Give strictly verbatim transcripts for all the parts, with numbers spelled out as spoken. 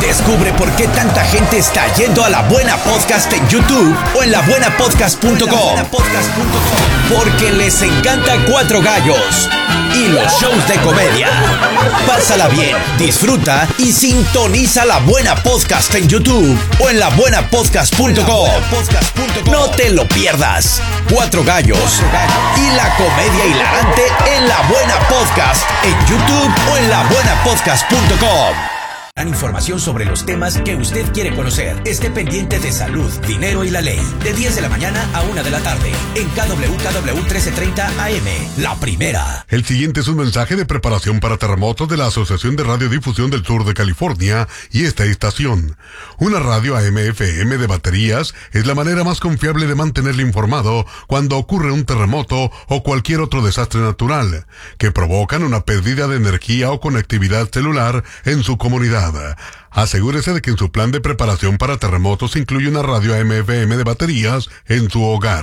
Descubre por qué tanta gente está yendo a La Buena Podcast en YouTube o en la buena podcast punto com. Porque les encanta Cuatro Gallos y los shows de comedia. Pásala bien, disfruta y sintoniza La Buena Podcast en YouTube o en la buena podcast punto com. No te lo pierdas. Cuatro Gallos y la comedia hilarante en La Buena Podcast en YouTube o en la buena podcast punto com. Información sobre los temas que usted quiere conocer. Esté pendiente de salud, dinero y la ley. De diez de la mañana a una de la tarde. En K W K W trece treinta A M. La primera. El siguiente es un mensaje de preparación para terremotos de la Asociación de Radiodifusión del Sur de California y esta estación. Una radio A M F M de baterías es la manera más confiable de mantenerle informado cuando ocurre un terremoto o cualquier otro desastre natural que provocan una pérdida de energía o conectividad celular en su comunidad. Asegúrese de que en su plan de preparación para terremotos incluye una radio A M F M de baterías en su hogar.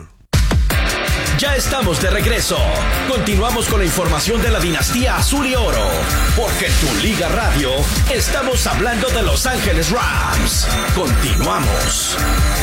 Ya estamos de regreso. Continuamos con la información de la dinastía Azul y Oro. Porque en tu Liga Radio estamos hablando de Los Ángeles Rams. Continuamos.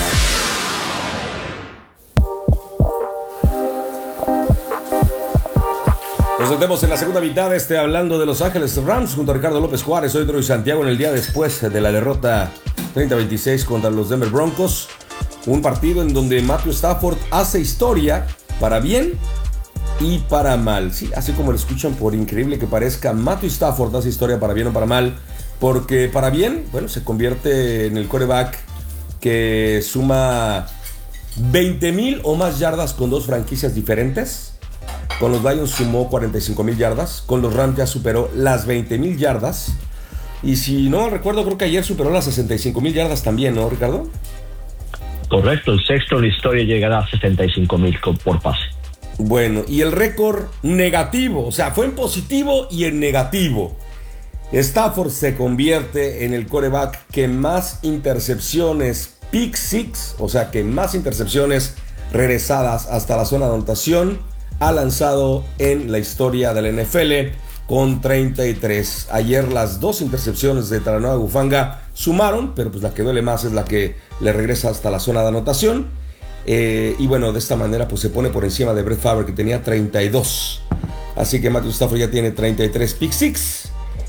Nos metemos en la segunda mitad, este hablando de Los Ángeles Rams junto a Ricardo López Juárez. Soy Troy Santiago en el día después de la derrota treinta a veintiséis contra los Denver Broncos. Un partido en donde Matthew Stafford hace historia para bien y para mal. Sí, así como lo escuchan, por increíble que parezca, Matthew Stafford hace historia para bien o para mal. Porque para bien, bueno, se convierte en el quarterback que suma veinte mil o más yardas con dos franquicias diferentes. Con los Lions sumó cuarenta y cinco mil yardas. Con los Rams ya superó las veinte mil yardas. Y si no recuerdo, creo que ayer superó las sesenta y cinco mil yardas también, ¿no, Ricardo? Correcto, el sexto en la historia llegará a sesenta y cinco mil por pase. Bueno, y el récord negativo, o sea, fue en positivo y en negativo. Stafford se convierte en el quarterback que más intercepciones pick six, o sea, que más intercepciones regresadas hasta la zona de anotación ha lanzado en la historia de la N F L con treinta y tres. Ayer las dos intercepciones de Talanoa Hufanga sumaron, pero pues la que duele más es la que le regresa hasta la zona de anotación. Eh, y bueno, de esta manera pues se pone por encima de Brett Favre, que tenía treinta y dos. Así que Matthew Stafford ya tiene treinta y tres pick six.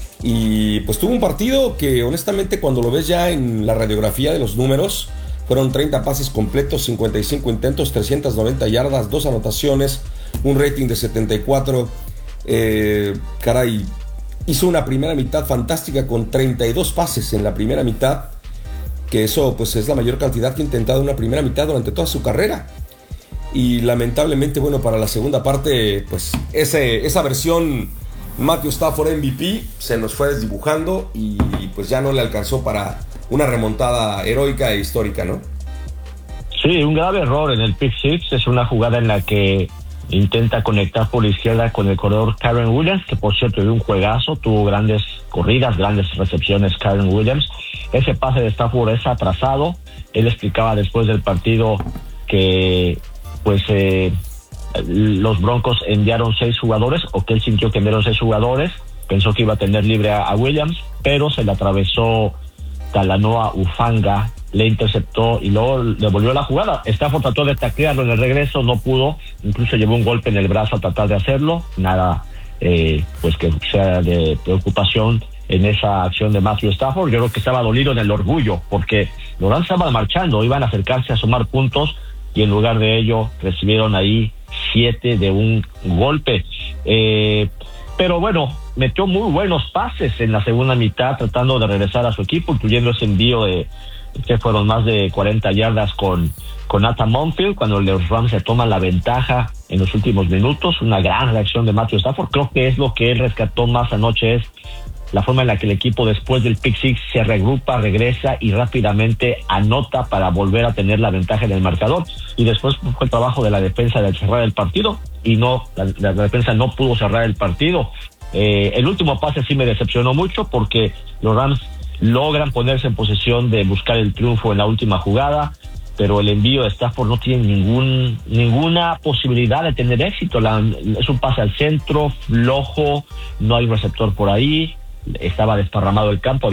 Y pues tuvo un partido que honestamente cuando lo ves ya en la radiografía de los números, fueron treinta pases completos, cincuenta y cinco intentos, trescientas noventa yardas, dos anotaciones, un rating de setenta y cuatro. Eh, caray, hizo una primera mitad fantástica con treinta y dos pases en la primera mitad, que eso pues es la mayor cantidad que ha intentado una primera mitad durante toda su carrera. Y lamentablemente, bueno, para la segunda parte, pues ese, esa versión Matthew Stafford M V P se nos fue desdibujando y pues ya no le alcanzó para una remontada heroica e histórica, ¿no? Sí, un grave error en el pick six. Es una jugada en la que intenta conectar por la izquierda con el corredor Kyren Williams, que por cierto dio un juegazo, tuvo grandes corridas, grandes recepciones Kyren Williams. Ese pase de Stafford es atrasado. Él explicaba después del partido que pues eh, los Broncos enviaron seis jugadores, o que él sintió que enviaron seis jugadores, pensó que iba a tener libre a, a Williams, pero se le atravesó Talanoa Hufanga, le interceptó y luego devolvió la jugada. Stafford trató de taclearlo en el regreso, no pudo, incluso llevó un golpe en el brazo a tratar de hacerlo. Nada eh, pues que sea de preocupación en esa acción de Matthew Stafford. Yo creo que estaba dolido en el orgullo, porque los Rams estaban marchando, iban a acercarse a sumar puntos, y en lugar de ello recibieron ahí siete de un golpe. Eh, pero bueno, metió muy buenos pases en la segunda mitad tratando de regresar a su equipo, incluyendo ese envío de que fueron más de cuarenta yardas con, con Nathan Monfield, cuando los Rams se toman la ventaja en los últimos minutos. Una gran reacción de Matthew Stafford. Creo que es lo que él rescató más anoche, es la forma en la que el equipo después del pick six se regrupa, regresa y rápidamente anota para volver a tener la ventaja en el marcador. Y después fue el trabajo de la defensa de cerrar el partido, y no, la, la defensa no pudo cerrar el partido. Eh, el último pase sí me decepcionó mucho, porque los Rams logran ponerse en posesión de buscar el triunfo en la última jugada, pero el envío de Stafford no tiene ningún ninguna posibilidad de tener éxito. La, es un pase al centro, flojo, no hay receptor por ahí, estaba desparramado el campo.